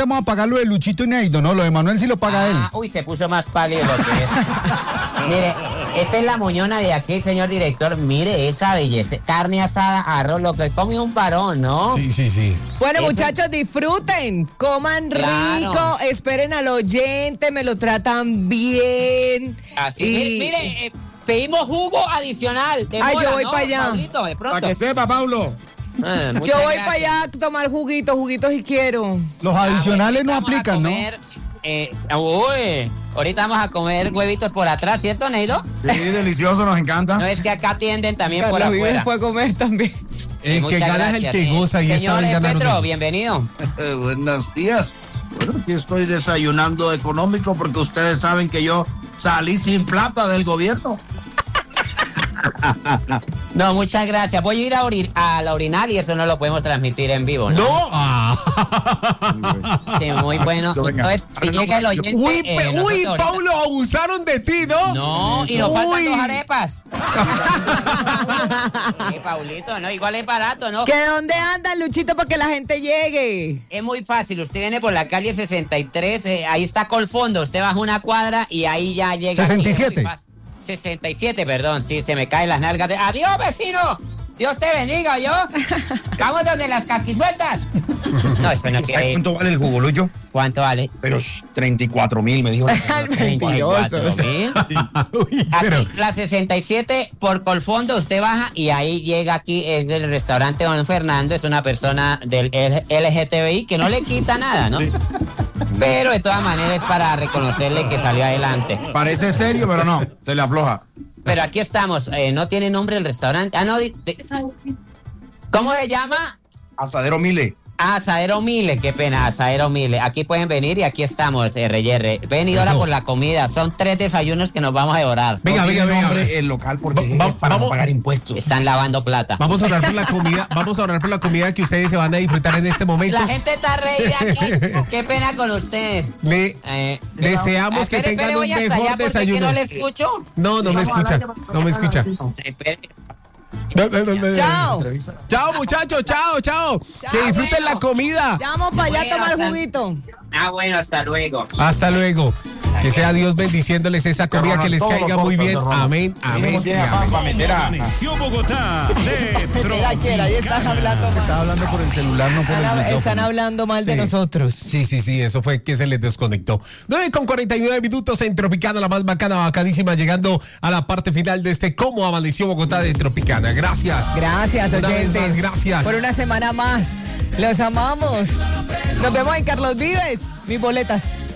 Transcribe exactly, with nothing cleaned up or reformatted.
solamente vamos a pagar lo de Luchito y Neido, ¿no? Lo de Manuel sí lo paga ah, él. Uy, se puso más pálido lo que es. Mire, esta es la moñona de aquí, señor director. Mire esa belleza. Carne asada, arroz, lo que come un varón, ¿no? Sí, sí, sí. Bueno, Eso... muchachos, disfruten, coman claro. rico, esperen al oyente, me lo tratan bien. Así, y... mire, mire eh, pedimos jugo adicional. De Ay, mola, yo voy ¿no? para allá. Paulito, de pronto. Para que sepa, Paulo. Ah, yo voy gracias. para allá a tomar juguitos, juguitos y quiero. Los adicionales no aplican, ¿no? Eh, uy, ahorita vamos a comer huevitos por atrás, ¿cierto, Neido? Sí, delicioso, nos encanta. No, es que acá atienden también por Carlos Vives afuera. fue a comer también. El Muchas que gana gracias, es el que eh. goza y esta Señor vez eh, ganaron Petro, ellos. bienvenido. Eh, buenos días. Bueno, aquí estoy desayunando económico porque ustedes saben que yo salí sin plata del gobierno. No, muchas gracias. Voy a ir a, orir, a la orinar y eso no lo podemos transmitir en vivo, ¿no? ¡No! Ah. Sí, muy bueno. Entonces, si llega el oyente... Uy, eh, pe- uy, nosotros ahorita- Paulo, abusaron de ti, ¿no? No, y nos Uy. faltan dos arepas. Sí, Paulito, no, igual es barato, ¿no? ¿Que dónde anda, Luchito, para que la gente llegue? Es muy fácil, usted viene por la calle sesenta y tres, eh, ahí está Colfondo, usted baja una cuadra y ahí ya llega. ¿sesenta y siete? Aquí, muy fácil. sesenta y siete, perdón, sí, se me caen las nalgas. De... ¡Adiós, vecino! Dios te bendiga, ¿yo? Vamos donde las casquisueltas. No, eso no quiere ir. ¿Cuánto vale el jugo, Lucho? ¿Cuánto vale? Pero treinta y cuatro mil, me dijo. Mentiroso. ¿Sí? Uy, pero- Aquí, la sesenta y siete por Colfondo, usted baja y ahí llega aquí el, el restaurante Don Fernando, es una persona del L G T B I que no le quita nada, ¿no? Pero de todas maneras es para reconocerle que salió adelante. Parece serio, pero no, se le afloja. Pero aquí estamos, eh, no tiene nombre el restaurante. Ah, no, de- de- ¿cómo se llama? Asadero Mile. Ah, Asadero Mile, qué pena, Asadero Mile. Aquí pueden venir y aquí estamos, R y R. Ven y ahora Eso. por la comida. Son tres desayunos que nos vamos a devorar. Venga, No venga, tiene venga. nombre el local porque Va- es para vamos- no pagar impuestos. Están lavando plata. Vamos a orar por la comida, vamos a orar por la comida que ustedes se van a disfrutar en este momento. La gente está reída aquí. Qué pena con ustedes. Le Eh, deseamos que espere, tengan espere, un voy hasta mejor allá porque desayuno. que no le escucho. No, no me escucha, no me escucha. Espere. Chao. Chao, muchachos, chao, chao. Que disfruten bueno. la comida. Ya vamos para allá a tomar Bueno, juguito. Ah, bueno, hasta luego. Hasta luego. Que sea Dios bendiciéndoles esa comida, que les caiga muy bien. Amén, amén. y amén. Para meter a... Amaneció Bogotá de Mira, quiera, ahí estás hablando mal. Estaba hablando por el celular, no por el Están, micrófono. están hablando mal de Sí. nosotros. Sí, sí, sí, eso fue que se les desconectó. nueve con cuarenta y nueve minutos en Tropicana, la más bacana, bacanísima, llegando a la parte final de este Cómo Amaneció Bogotá de Tropicana. Gracias. Gracias, Una vez oyentes. más, gracias. Por una semana más. Los amamos. Nos vemos en Carlos Vives. Mis boletas.